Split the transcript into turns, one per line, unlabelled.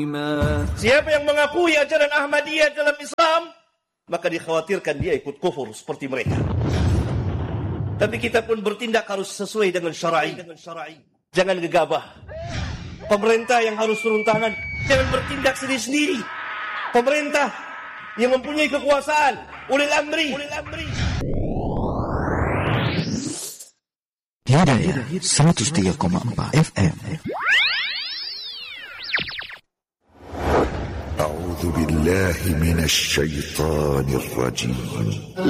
Siapa yang mengakui ajaran Ahmadiyah dalam Islam, maka dikhawatirkan dia ikut kufur seperti mereka. Tapi kita pun bertindak harus sesuai dengan syar'i. Jangan gegabah. Pemerintah yang harus turun tangan, jangan bertindak sendiri-sendiri. Pemerintah yang mempunyai kekuasaan, ulil amri.
Hidayah 103,4 FM.
A'udzu billahi minasy syaithanir rajim.